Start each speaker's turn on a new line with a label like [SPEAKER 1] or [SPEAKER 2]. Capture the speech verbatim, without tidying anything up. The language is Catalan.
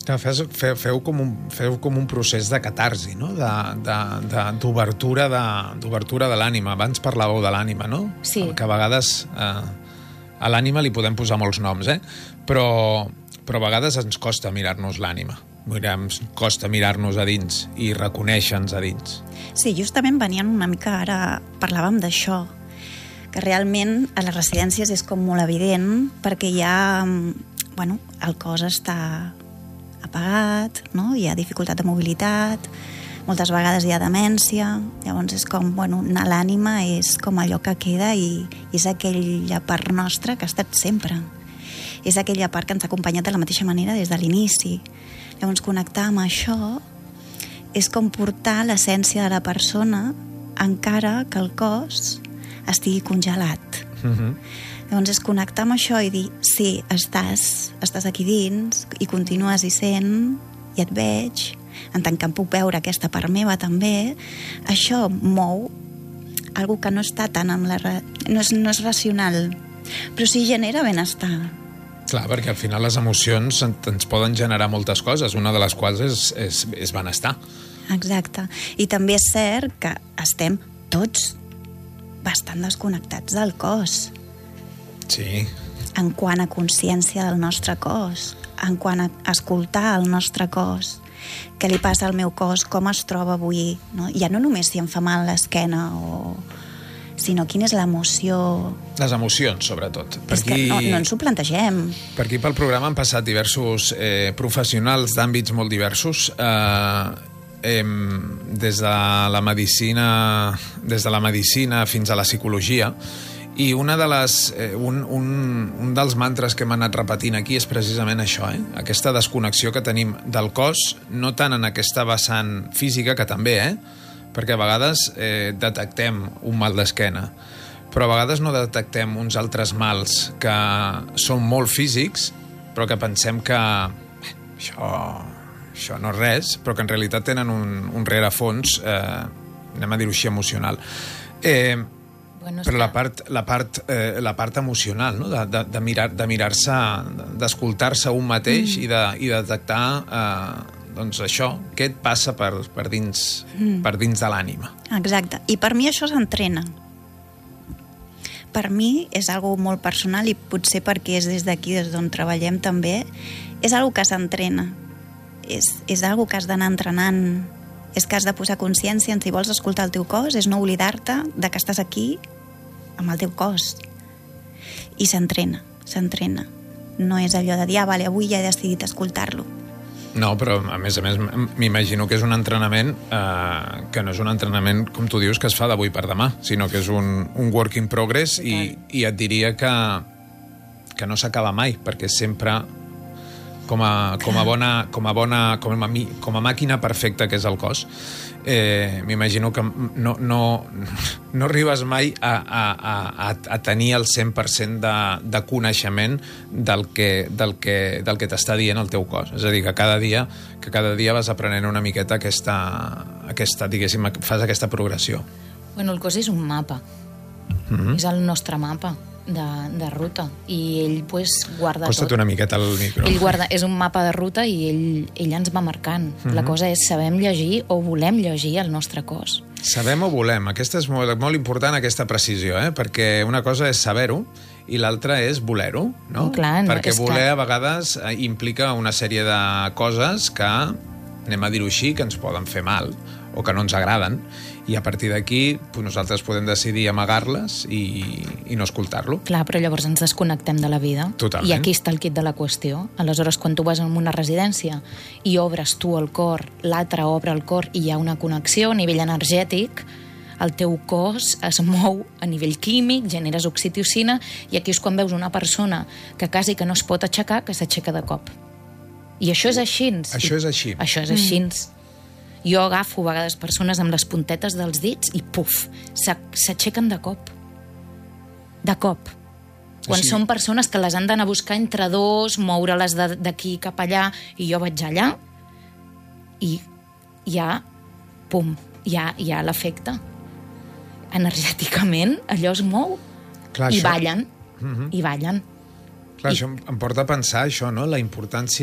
[SPEAKER 1] Que fes, feu, feu, com un, feu com un procés de catarsi, no? D'obertura de, de, d'obertura de l'ànima. Abans parlàveu de l'ànima, no?
[SPEAKER 2] Sí.
[SPEAKER 1] Que a vegades eh, a l'ànima li podem posar molts noms, eh? Però, però a vegades ens costa mirar-nos l'ànima. Ens costa mirar-nos a dins i reconèixer-nos a dins.
[SPEAKER 3] Sí, justament venien una mica ara... Parlàvem d'això, que realment a les residències és com molt evident perquè hi ha... Bueno, el cos està apagat, no? Hi ha dificultat de mobilitat, moltes vegades hi ha demència, llavors és com, bueno, l'ànima és com allò que queda i, i és aquella part nostra que ha estat sempre. És aquella part que ens ha acompanyat de la mateixa manera des de l'inici. Llavors, connectar amb això és com portar l'essència de la persona encara que el cos estigui congelat.
[SPEAKER 1] Mm-hmm.
[SPEAKER 3] Llavors és connectar amb això i dir, sí, estàs, estàs aquí dins i continues hi sent i et veig, en tant que em puc veure aquesta part meva també, això mou algo que no està tan amb la... no és, no és racional, però sí genera benestar.
[SPEAKER 1] Clar, perquè al final les emocions ens poden generar moltes coses, una de les quals és, és, és benestar.
[SPEAKER 3] Exacte. I també és cert que estem tots bastant desconnectats del cos.
[SPEAKER 1] Sí.
[SPEAKER 3] En quant a consciència del nostre cos, en quant a escoltar el nostre cos, què li passa al meu cos, com es troba avui, no? Ja no només si em fa mal l'esquena o... sinó quina és l'emoció...
[SPEAKER 1] Les emocions, sobretot. Per
[SPEAKER 3] és aquí... que no, no ens ho plantegem.
[SPEAKER 1] Per aquí pel programa han passat diversos eh, professionals d'àmbits molt diversos, eh, eh, des de la medicina des de la medicina fins a la psicologia, i una de les, eh, un, un, un dels mantres que hem anat repetint aquí és precisament això, eh? Aquesta desconnexió que tenim del cos, no tant en aquesta vessant física, que també, eh? perquè a vegades eh, detectem un mal d'esquena, però a vegades no detectem uns altres mals que són molt físics, però que pensem que eh, això, això no és res, però que en realitat tenen un, un rerefons, eh, anem a dir-ho així, emocional. Eh, bueno, però la part, la part, eh, la part emocional, no? de, de, de mirar, de mirar-se, d'escoltar-se un mateix mm. i, de, i de detectar... Eh, doncs això, què et passa per, per, dins, mm. per dins de l'ànima.
[SPEAKER 3] Exacte, i per mi això s'entrena. Per mi és algo molt personal i potser perquè és des d'aquí, des d'on treballem també, és algo que s'entrena. És, és algo que has d'anar entrenant, és que has de posar consciència en si vols escoltar el teu cos, és no oblidar-te de que estàs aquí amb el teu cos. I s'entrena, s'entrena. No és allò de dir, ah, vale, avui ja he decidit escoltar-lo.
[SPEAKER 1] No, però a més a més m'imagino que és un entrenament eh, que no és un entrenament, com tu dius, que es fa d'avui per demà, sinó que és un, un work in progress i, i et diria que, que no s'acaba mai, perquè sempre com a, com a bona, com a bona com a, com a màquina perfecta que és el cos, eh, m'imagino que no, no, no arribes mai a, a, a, a tenir el cent per cent de, de coneixement del que, del que, del que t'està dient el teu cos. És a dir, que cada dia, que cada dia vas aprenent una miqueta aquesta, aquesta, diguéssim, fas aquesta progressió.
[SPEAKER 2] Bueno, el cos és un mapa. Mm-hmm. És el nostre mapa de, de ruta. I ell, pues, guarda
[SPEAKER 1] Costa't
[SPEAKER 2] tot.
[SPEAKER 1] una miqueta el micro.
[SPEAKER 2] Ell guarda, és un mapa de ruta i ell, ell ens va marcant. Mm-hmm. La cosa és, sabem llegir o volem llegir el nostre cos.
[SPEAKER 1] Sabem o volem. Aquesta és molt, molt important, aquesta precisió, eh? Perquè una cosa és saber-ho i l'altra és voler-ho, no?
[SPEAKER 2] Clar, no,
[SPEAKER 1] perquè
[SPEAKER 2] és
[SPEAKER 1] voler
[SPEAKER 2] que...
[SPEAKER 1] a vegades implica una sèrie de coses que, anem a dir-ho així, que ens poden fer mal o que no ens agraden, i a partir d'aquí pues, nosaltres podem decidir amagar-les i, i no escoltar-lo.
[SPEAKER 2] Clar, però llavors ens desconnectem de la vida.
[SPEAKER 1] Totalment.
[SPEAKER 2] I aquí està el kit de la qüestió. Aleshores, quan tu vas a una residència i obres tu el cor, l'altre obre el cor i hi ha una connexió a nivell energètic, el teu cos es mou a nivell químic, generes oxitocina, i aquí és quan veus una persona que quasi que no es pot aixecar, que s'aixeca de cop. I això és així.
[SPEAKER 1] Això és així.
[SPEAKER 2] Això és així. Mm. Jo agafo a vegades persones amb les puntetes dels dits i puf, s'aixequen de cop. De cop. Quan
[SPEAKER 1] Així.
[SPEAKER 2] Són persones que les han d'anar a buscar entre dos, moure-les d'aquí cap allà, i jo vaig allà i ja, pum, ja, ja l'efecte. Energèticament allò es mou. Clar, i això... ballen, mm-hmm. i ballen.
[SPEAKER 1] Clar, I... això em porta a pensar això, no? La importància